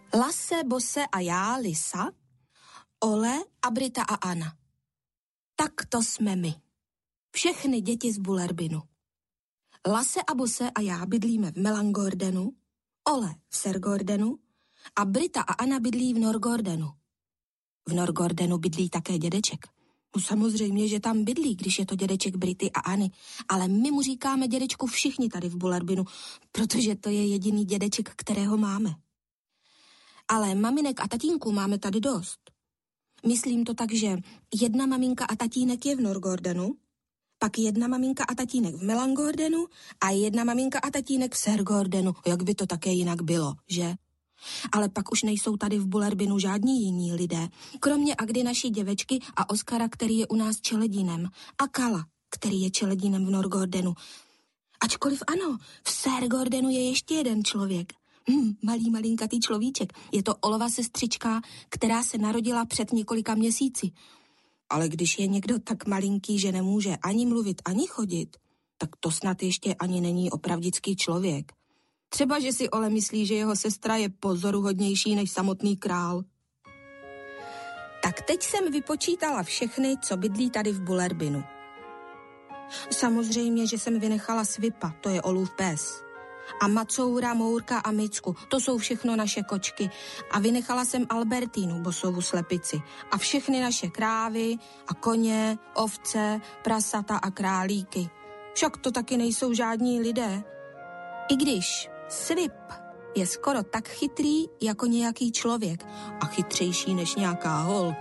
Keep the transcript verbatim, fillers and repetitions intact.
Lasse, Bosse a já, Lisa, Ole a Brita a Anna. Tak to jsme my. Všechny děti z Bullerbinu. Lasse a Bosse a já bydlíme v Melangordenu, Ole v Sergordenu a Brita a Anna bydlí v Norgordenu. V Norgordenu bydlí také dědeček. No samozřejmě, že tam bydlí, když je to dědeček Brity a Anny, ale my mu říkáme dědečku všichni tady v Bullerbinu, protože to je jediný dědeček, kterého máme. Ale maminek a tatínku máme tady dost. Myslím to tak, že jedna maminka a tatínek je v Norgordenu, pak jedna maminka a tatínek v Melangordenu a jedna maminka a tatínek v Sergordenu. Jak by to také jinak bylo, že? Ale pak už nejsou tady v Bullerbinu žádní jiní lidé, kromě Agdy naší děvečky a Oskara, který je u nás čeledínem, a Kala, který je čeledínem v Norgordenu. Ačkoliv ano, v Sergordenu je ještě jeden člověk. Hm, malý malinkatý človíček. Je to Olova sestřička, která se narodila před několika měsíci. Ale když je někdo tak malinký, že nemůže ani mluvit, ani chodit, tak to snad ještě ani není opravdický člověk. Třeba, že si Ole myslí, že jeho sestra je pozoruhodnější než samotný král. Tak teď jsem vypočítala všechny, co bydlí tady v Bullerbinu. Samozřejmě, že jsem vynechala Svipa, to je Olův pes. A Macoura, Mourka a Micku, to jsou všechno naše kočky. A vynechala jsem Albertínu, Bosovu slepici. A všechny naše krávy a koně, ovce, prasata a králíky. Však to taky nejsou žádní lidé. I když Svip je skoro tak chytrý jako nějaký člověk a chytřejší než nějaká holka.